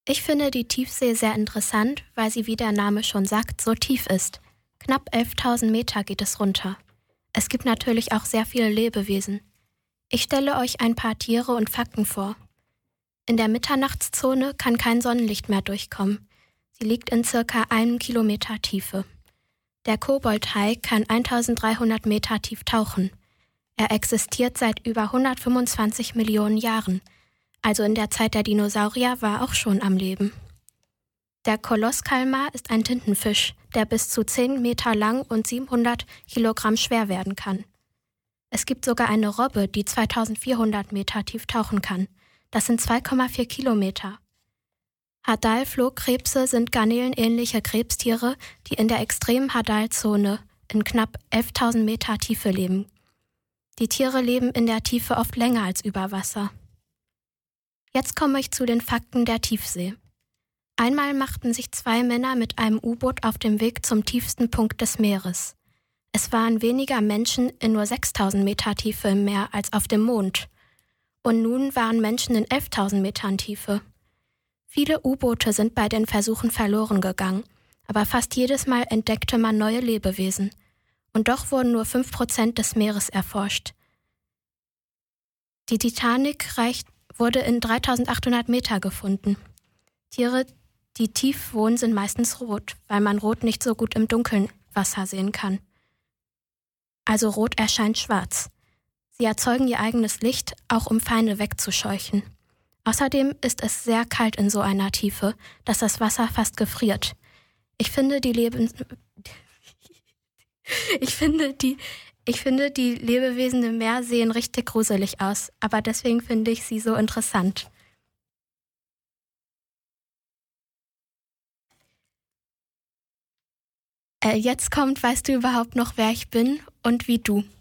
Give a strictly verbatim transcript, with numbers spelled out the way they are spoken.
Ich finde die Tiefsee sehr interessant, weil sie, wie der Name schon sagt, so tief ist. Knapp elftausend Meter geht es runter. Es gibt natürlich auch sehr viele Lebewesen. Ich stelle euch ein paar Tiere und Fakten vor. In der Mitternachtszone kann kein Sonnenlicht mehr durchkommen. Sie liegt in circa einem Kilometer Tiefe. Der Koboldhai kann eintausenddreihundert Meter tief tauchen. Er existiert seit über hundertfünfundzwanzig Millionen Jahren. Also in der Zeit der Dinosaurier war auch schon am Leben. Der Kolosskalmar ist ein Tintenfisch, der bis zu zehn Meter lang und siebenhundert Kilogramm schwer werden kann. Es gibt sogar eine Robbe, die zweitausendvierhundert Meter tief tauchen kann. Das sind zwei Komma vier Kilometer. Hadal-Flohkrebse sind garnelenähnliche Krebstiere, die in der extremen Hadal-Zone in knapp elftausend Meter Tiefe leben. Die Tiere leben in der Tiefe oft länger als über Wasser. Jetzt komme ich zu den Fakten der Tiefsee. Einmal machten sich zwei Männer mit einem U-Boot auf dem Weg zum tiefsten Punkt des Meeres. Es waren weniger Menschen in nur sechstausend Meter Tiefe im Meer als auf dem Mond. Und nun waren Menschen in elftausend Metern Tiefe. Viele U-Boote sind bei den Versuchen verloren gegangen, aber fast jedes Mal entdeckte man neue Lebewesen. Und doch wurden nur fünf Prozent des Meeres erforscht. Die Titanic reicht wurde in dreitausendachthundert Meter gefunden. Tiere, die tief wohnen, sind meistens rot, weil man Rot nicht so gut im dunklen Wasser sehen kann. Also Rot erscheint schwarz. Sie erzeugen ihr eigenes Licht, auch um Feinde wegzuscheuchen. Außerdem ist es sehr kalt in so einer Tiefe, dass das Wasser fast gefriert. Ich finde die Lebens... ich finde die... Ich finde, die Lebewesen im Meer sehen richtig gruselig aus, aber deswegen finde ich sie so interessant. Äh, jetzt kommt, weißt du überhaupt noch, wer ich bin und wie du?